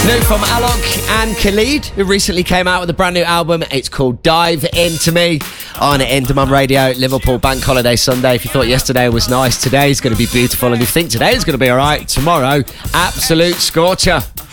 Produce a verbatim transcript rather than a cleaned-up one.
New from Alok and Khalid, who recently came out with a brand new album. It's called Dive Into Me on Endemol Radio. Liverpool Bank Holiday Sunday. If you thought yesterday was nice, today's going to be beautiful. And if you think today's going to be all right, tomorrow, absolute scorcher.